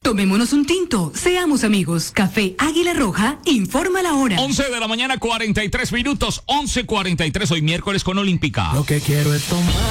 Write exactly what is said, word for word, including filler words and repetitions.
Tomémonos un tinto, seamos amigos. Café Águila Roja, informa la hora. once de la mañana, cuarenta y tres minutos, once cuarenta y tres, hoy miércoles con Olímpica. Lo que quiero es tomar.